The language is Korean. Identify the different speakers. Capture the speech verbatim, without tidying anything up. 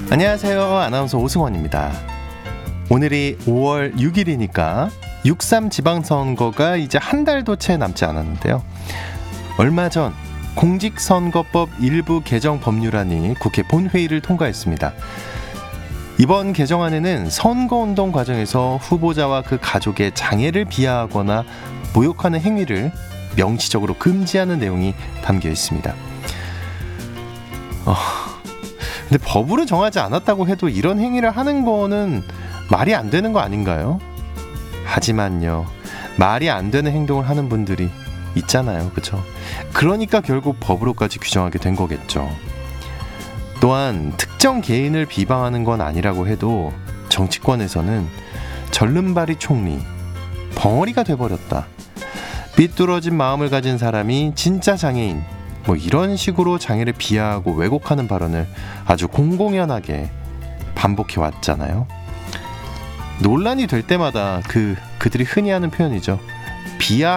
Speaker 1: 안녕하세요. 아나운서 오승원입니다. 오늘이 오월 육일이니까 육삼 지방선거가 이제 한 달도 채 남지 않았는데요. 얼마 전 공직선거법 일부 개정 법률안이 국회 본회의를 통과했습니다. 이번 개정안에는 선거운동 과정에서 후보자와 그 가족의 장애를 비하하거나 모욕하는 행위를 명시적으로 금지하는 내용이 담겨 있습니다. 어, 근데 법으로 정하지 않았다고 해도 이런 행위를 하는 거는 말이 안 되는 거 아닌가요? 하지만요, 말이 안 되는 행동을 하는 분들이 있잖아요, 그렇죠? 그러니까 결국 법으로까지 규정하게 된 거겠죠. 또한 특정 개인을 비방하는 건 아니라고 해도 정치권에서는 절름발이 총리, 벙어리가 돼버렸다, 삐뚤어진 마음을 가진 사람이 진짜 장애인, 뭐 이런 식으로 장애를 비하하고 왜곡하는 발언을 아주 공공연하게 반복해 왔잖아요. 논란이 될 때마다 그, 그들이 흔히 하는 표현이죠. 비하